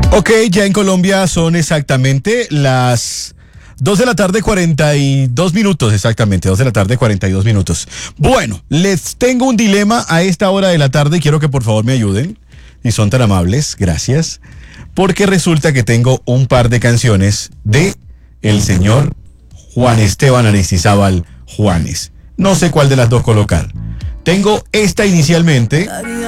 Ok, ya en Colombia son exactamente las 2 de la tarde, 42 minutos, exactamente, 2 de la tarde, 42 minutos. Bueno, les tengo un dilema a esta hora de la tarde y quiero que por favor me ayuden, y son tan amables, gracias, porque resulta que tengo un par de canciones de el señor Juan Esteban Aristizábal Juanes. No sé cuál de las dos colocar. Tengo esta inicialmente,